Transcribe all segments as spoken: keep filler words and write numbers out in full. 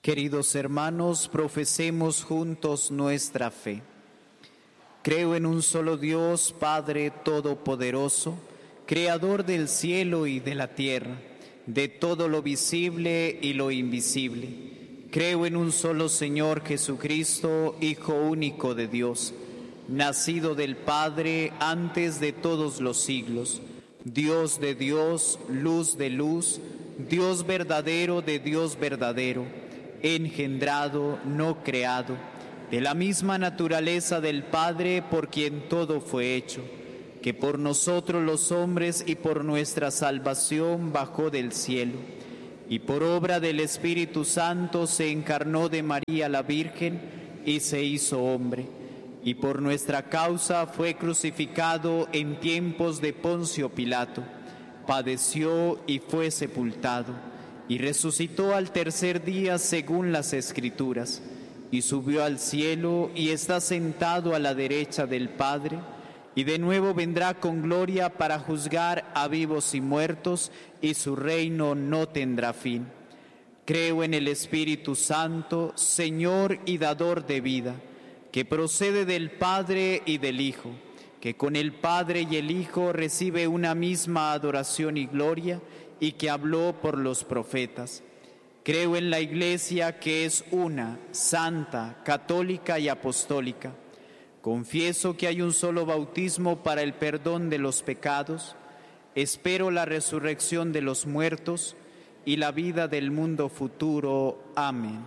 Queridos hermanos, profesemos juntos nuestra fe. Creo en un solo Dios, Padre Todopoderoso, Creador del cielo y de la tierra, de todo lo visible y lo invisible. Creo en un solo Señor Jesucristo, Hijo único de Dios, nacido del Padre antes de todos los siglos, Dios de Dios, luz de luz, Dios verdadero de Dios verdadero, engendrado, no creado, de la misma naturaleza del Padre, por quien todo fue hecho, que por nosotros los hombres y por nuestra salvación bajó del cielo, y por obra del Espíritu Santo se encarnó de María la Virgen y se hizo hombre, y por nuestra causa fue crucificado en tiempos de Poncio Pilato, padeció y fue sepultado, y resucitó al tercer día según las Escrituras, y subió al cielo y está sentado a la derecha del Padre, y de nuevo vendrá con gloria para juzgar a vivos y muertos, y su reino no tendrá fin. Creo en el Espíritu Santo, Señor y dador de vida, que procede del Padre y del Hijo, que con el Padre y el Hijo recibe una misma adoración y gloria, y que habló por los profetas. Creo en la Iglesia, que es una, santa, católica y apostólica. Confieso que hay un solo bautismo para el perdón de los pecados. Espero la resurrección de los muertos y la vida del mundo futuro. Amén.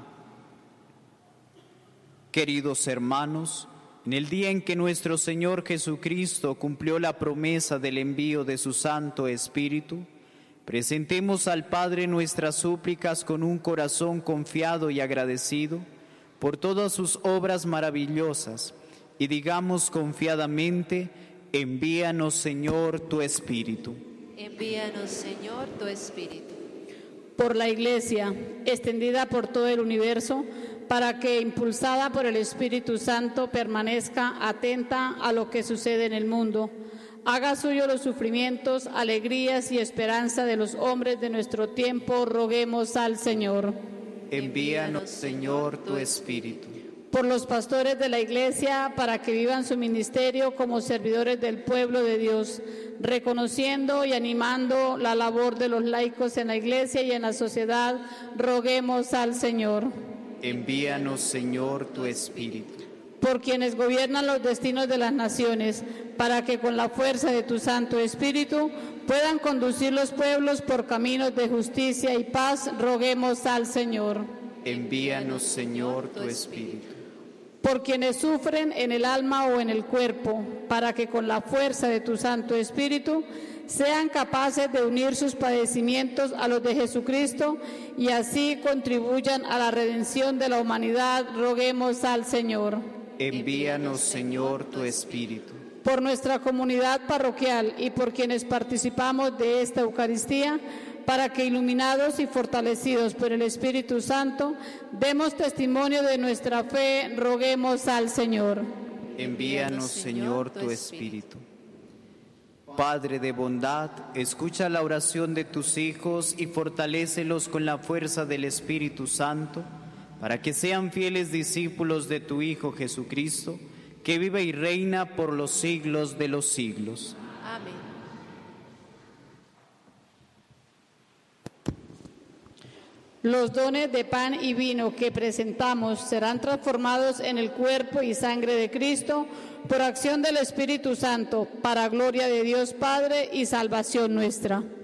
Queridos hermanos, en el día en que nuestro Señor Jesucristo cumplió la promesa del envío de su Santo Espíritu, presentemos al Padre nuestras súplicas con un corazón confiado y agradecido por todas sus obras maravillosas, y digamos confiadamente: envíanos, Señor, tu Espíritu. Envíanos, Señor, tu Espíritu. Por la Iglesia, extendida por todo el universo, para que, impulsada por el Espíritu Santo, permanezca atenta a lo que sucede en el mundo, haga suyo los sufrimientos, alegrías y esperanza de los hombres de nuestro tiempo, roguemos al Señor. Envíanos, Señor, tu Espíritu. Por los pastores de la Iglesia, para que vivan su ministerio como servidores del pueblo de Dios, reconociendo y animando la labor de los laicos en la Iglesia y en la sociedad, roguemos al Señor. Envíanos, Señor, tu Espíritu. Por quienes gobiernan los destinos de las naciones, para que con la fuerza de tu Santo Espíritu puedan conducir los pueblos por caminos de justicia y paz, roguemos al Señor. Envíanos, Señor, tu Espíritu. Por quienes sufren en el alma o en el cuerpo, para que con la fuerza de tu Santo Espíritu sean capaces de unir sus padecimientos a los de Jesucristo y así contribuyan a la redención de la humanidad, roguemos al Señor. Envíanos, Señor, tu Espíritu. Por nuestra comunidad parroquial y por quienes participamos de esta Eucaristía, para que, iluminados y fortalecidos por el Espíritu Santo, demos testimonio de nuestra fe, roguemos al Señor. Envíanos, Señor, tu Espíritu. Padre de bondad, escucha la oración de tus hijos y fortalécelos con la fuerza del Espíritu Santo, para que sean fieles discípulos de tu Hijo Jesucristo, que vive y reina por los siglos de los siglos. Amén. Los dones de pan y vino que presentamos serán transformados en el cuerpo y sangre de Cristo por acción del Espíritu Santo, para gloria de Dios Padre y salvación nuestra.